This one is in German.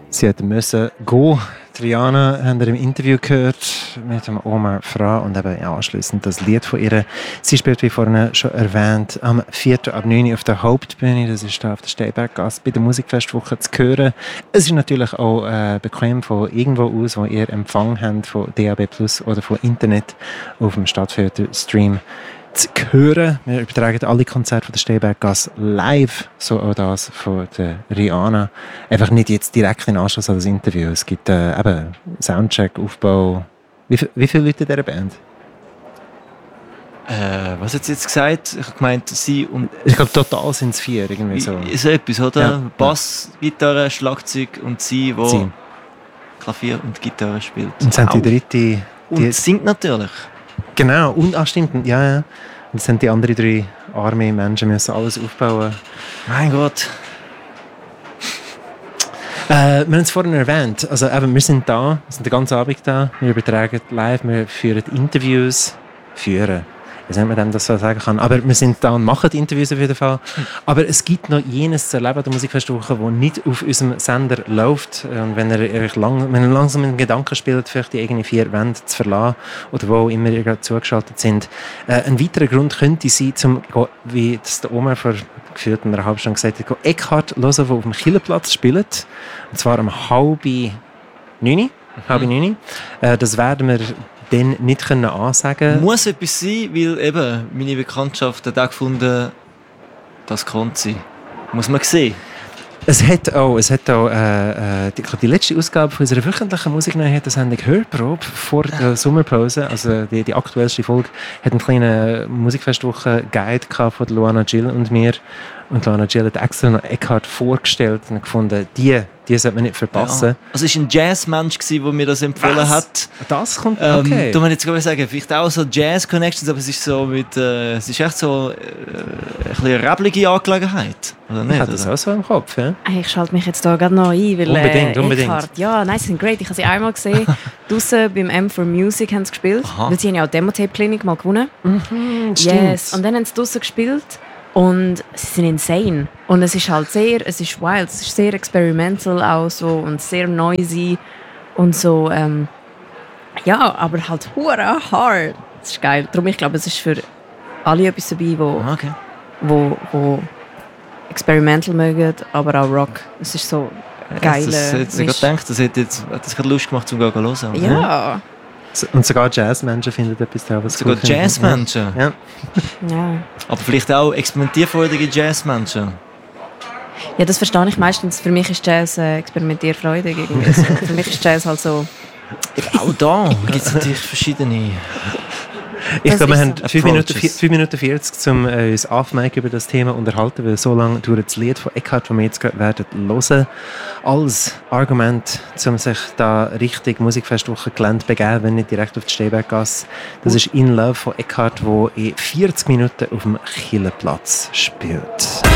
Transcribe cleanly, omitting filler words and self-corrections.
Sie musste gehen. Rihanna haben wir im Interview gehört mit dem Omar Fra und eben anschliessend das Lied von ihr. Sie spielt, wie vorhin schon erwähnt, am 4. ab 9 Uhr auf der Hauptbühne. Das ist da auf der Steinberggasse bei der Musikfestwoche zu hören. Es ist natürlich auch bequem von irgendwo aus, wo ihr Empfang habt von DAB+ oder von Internet auf dem Stadtfilter-Stream zu hören. Wir übertragen alle Konzerte von der Steinberggasse live, so auch das von der Rihanna. Einfach nicht jetzt direkt in Anschluss an das Interview. Es gibt eben Soundcheck, Aufbau. Wie viele Leute in dieser Band? Was hat sie jetzt gesagt? Ich habe gemeint, sie und... Ich glaube, total sind es 4. Irgendwie so. So etwas, oder? Ja. Bass, Gitarre, Schlagzeug und sie, die Sie. Klavier und Gitarre spielt. Und sind die dritte... Und singt natürlich. Genau, und stimmt, ja. Und jetzt sind die anderen 3 arme Menschen, müssen alles aufbauen. Mein Gott. Wir haben es vorhin erwähnt, also eben, wir sind den ganzen Abend da, wir übertragen live, wir führen Interviews, wie soll man dem das so sagen kann, aber wir sind da und machen Interviews auf jeden Fall. Aber es gibt noch jenes zu erleben an der Musikfestwoche, das nicht auf unserem Sender läuft. Und wenn ihr langsam in Gedanken spielt, vielleicht die eigenen 4 Wände zu verlassen oder wo immer ihr gerade zugeschaltet sind. Ein weiterer Grund könnte sein, wie das der Omar vor gefühlt einer halben Stunde gesagt hat, Eckhart hören, der auf dem Kielerplatz spielt. Und zwar um 8:30. Das werden wir dann nicht ansagen können. Muss etwas sein, weil eben meine Bekanntschaft hat auch gefunden, das kann sein. Muss man sehen. Es hat auch die letzte Ausgabe von unserer wöchentlichen Musikneuheiten-Sendung Hörprobe vor der Sommerpause, also die aktuellste Folge, hat einen kleinen Musikfestwoche-Guide von Luana Gill und mir. Und Luana Gill hat extra noch Eckhart vorgestellt und gefunden, die sollte man nicht verpassen. Ja. Also es war ein Jazzmensch, der mir das empfohlen hat. Das kommt, okay. Du musst jetzt gerade sagen, vielleicht auch so Jazz-Connections, aber es ist so es ist echt so ein bisschen eine räblige Angelegenheit. Oder nicht? Ich habe das auch so im Kopf, ja? Ich schalte mich jetzt da gerade noch ein, weil Unbedingt. Eckhart, ja, nice, sind great. Ich habe sie einmal gesehen, draussen beim M4 Music haben sie gespielt, weil sie haben ja auch Demo-Tape-Klinik mal gewonnen. Yes, und dann haben sie draussen gespielt. Und sie sind insane. Und es ist halt es ist wild, es ist sehr experimental auch so und sehr noisy und so, ja, aber halt hure hard. Das ist geil. Darum, ich glaube, es ist für alle etwas dabei, wo experimental mögen, aber auch Rock. Es ist so geil. Ich gedacht, das hat gerade Lust gemacht, zum hören. Ja. Und sogar Jazzmenschen finden etwas da, was sogar Jazzmenschen? Ja. Aber vielleicht auch experimentierfreudige Jazzmenschen? Ja, das verstehe ich meistens. Für mich ist Jazz experimentierfreudig. Irgendwie so. Für mich ist Jazz halt so... Auch da gibt es natürlich verschiedene... Ich glaube, wir haben 5 Minuten 40, um uns aufzumachen über das Thema unterhalten, weil so lange dauert das Lied von Eckhart, das wir jetzt gerade hören, als Argument, um sich da richtig Musikfestwoche Gelände begeben, wenn nicht direkt auf die Steinberggasse. Das ist «In Love» von Eckhart, der in 40 Minuten auf dem Kielerplatz spielt.